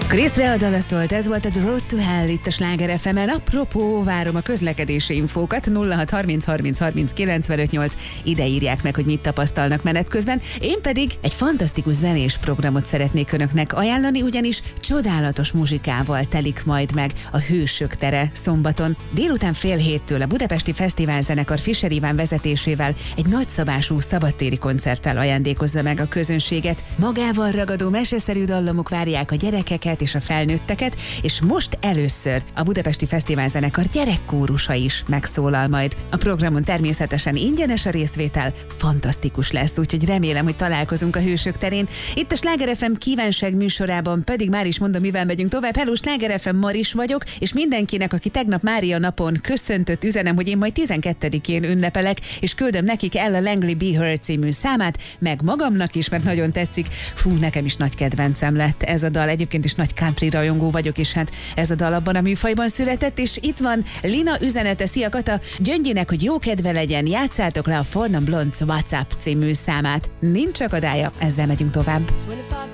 Chris Rea dala szólt, ez volt a The Road to Hell itt a Sláger FM-en. Apropó, várom a közlekedési infókat, 06 30 30 30 95 8. Ide írják meg, hogy mit tapasztalnak menet közben. Én pedig egy fantasztikus zenés programot szeretnék önöknek ajánlani, ugyanis csodálatos muzsikával telik majd meg a Hősök tere szombaton. Délután 6:30 a Budapesti Fesztiválzenekar Fischer Iván vezetésével egy nagyszabású szabadtéri koncerttel ajándékozza meg a közönséget. Magával ragadó meseszerű dallamok várják a gyerekeket és a felnőtteket, és most először a Budapesti Fesztiválzenekar gyerekkórusa is megszólal majd. A programon természetesen ingyenes a részvétel, fantasztikus lesz, úgyhogy remélem, hogy találkozunk a Hősök terén. Itt a Sláger FM kívánság műsorában pedig már is mondom, mivel megyünk tovább. Hello, Sláger FM, Maris vagyok, és mindenkinek, aki tegnap Mária napon köszöntött, üzenem, hogy én majd 12-én ünnepelek, és küldöm nekik Ella Langley Be Her című számát, meg magamnak is, mert nagyon tetszik. Fú, nekem is nagy kedvencem lett ez a dal, egyébként is nagy country rajongó vagyok, és hát ez a dal abban a műfajban született, és itt van Lina üzenete. Szia Kata, Gyöngyinek, hogy jó kedve legyen, játszátok le a For Non Blondes WhatsApp című számát. Nincs akadálya, ezzel megyünk tovább.